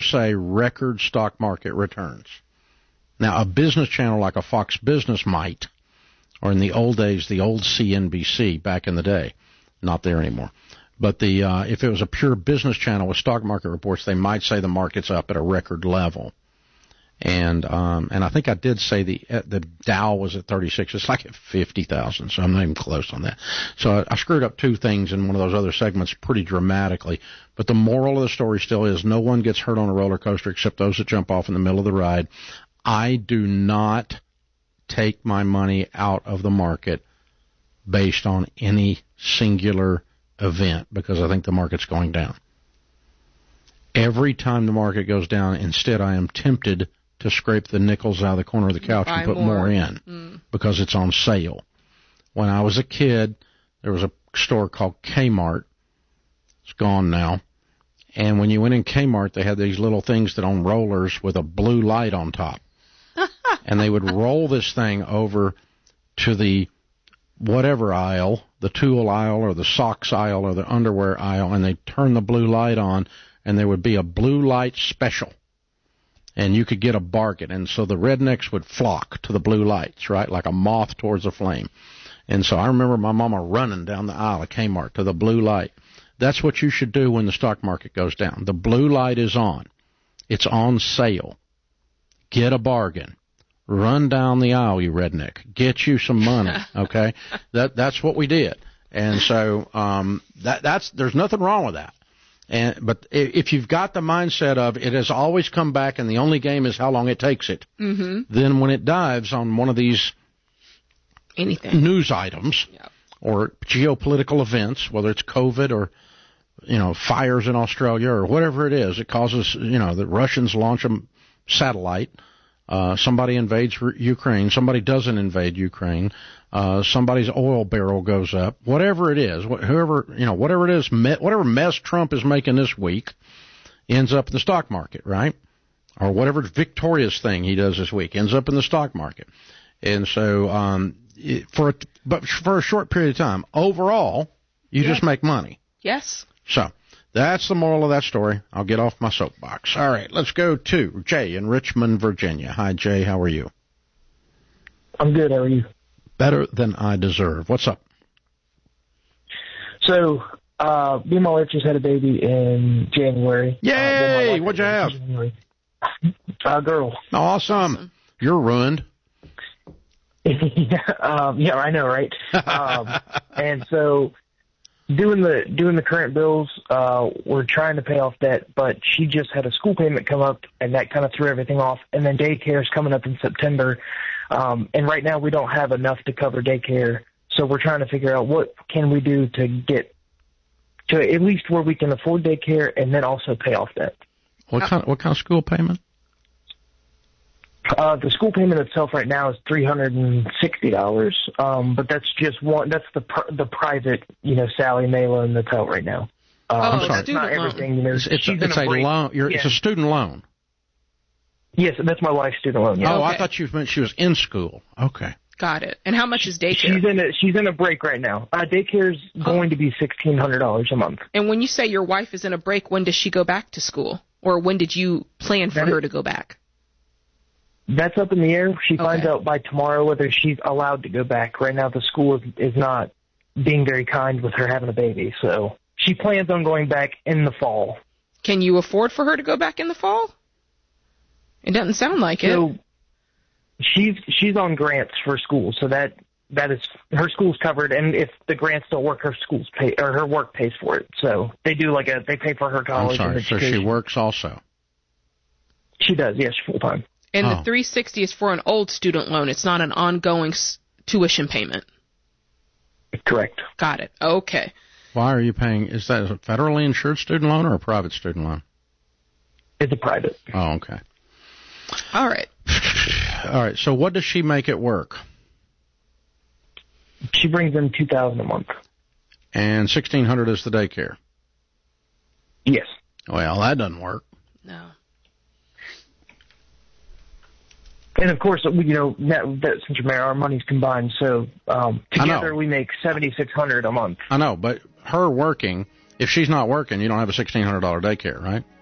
say record stock market returns. Now, a business channel like a Fox Business might, or in the old days, the old CNBC back in the day, not there anymore. But if it was a pure business channel with stock market reports, they might say the market's up at a record level. And I think I did say the Dow was at 36. It's like at 50,000, so I'm not even close on that. So I screwed up two things in one of those other segments pretty dramatically. But the moral of the story still is no one gets hurt on a roller coaster except those that jump off in the middle of the ride. I do not take my money out of the market based on any singular event because I think the market's going down. Every time the market goes down, instead I am tempted to scrape the nickels out of the corner of the couch and put more in because it's on sale. When I was a kid, there was a store called Kmart. It's gone now. And when you went in Kmart, they had these little things that on rollers with a blue light on top. And they would roll this thing over to the whatever aisle, the tool aisle or the socks aisle or the underwear aisle, and they'd turn the blue light on, and there would be a blue light special. And you could get a bargain. And so the rednecks would flock to the blue lights, right, like a moth towards a flame. And so I remember my mama running down the aisle of Kmart to the blue light. That's what you should do when the stock market goes down. The blue light is on. It's on sale. Get a bargain. Run down the aisle, you redneck. Get you some money, okay? That's what we did. And so there's nothing wrong with that. But if you've got the mindset of it has always come back and the only game is how long it takes it, then when it dives on one of these news items or geopolitical events, whether it's COVID or fires in Australia or whatever it is, it causes the Russians launch a satellite, somebody invades Ukraine, somebody doesn't invade Ukraine, somebody's oil barrel goes up, whatever it is, whatever it is, whatever mess Trump is making this week ends up in the stock market, right? Or whatever victorious thing he does this week ends up in the stock market. And so, but for a short period of time, overall, you just make money. Yes. So that's the moral of that story. I'll get off my soapbox. All right, let's go to Jay in Richmond, Virginia. Hi, Jay. How are you? I'm good. How are you? Better than I deserve. What's up? So, me and my wife just had a baby in January. Yay! What'd you have? A girl. Awesome. You're ruined. Yeah, I know, right? And so, doing the current bills, we're trying to pay off debt, but she just had a school payment come up, and that kind of threw everything off. And then daycare is coming up in September, and right now we don't have enough to cover daycare, so we're trying to figure out what can we do to get to at least where we can afford daycare and then also pay off debt. What kind of school payment? The school payment itself right now is $360, but that's just one. That's the private, Sally Mae loan that's out right now. I'm sorry. That's not everything. It's a loan. It's a student loan. Yes, that's my wife's student loan. Yeah. Oh, okay. I thought you meant she was in school. Okay. Got it. And how much is daycare? She's in a break right now. Daycare's going to be $1,600 a month. And when you say your wife is in a break, when does she go back to school? Or when did you plan for her to go back? That's up in the air. She finds out by tomorrow whether she's allowed to go back. Right now, the school is not being very kind with her having a baby, so she plans on going back in the fall. Can you afford for her to go back in the fall? It doesn't sound like it. She's on grants for school, so that is her school's covered. And if the grants don't work, her school's pay or her work pays for it. So they do they pay for her college. I'm sorry. And so she works also. She does, yes, full time. And the $360 is for an old student loan. It's not an ongoing tuition payment. Correct. Got it. Okay. Why are you paying? Is that a federally insured student loan or a private student loan? It's a private. Oh, okay. All right. All right. So what does she make at work? She brings in $2,000 a month. And $1,600 is the daycare. Yes. Well, that doesn't work. No. And of course, since you're married, our money's combined, so together we make $7,600 a month. I know, but her working, if she's not working, you don't have a $1,600 daycare, right?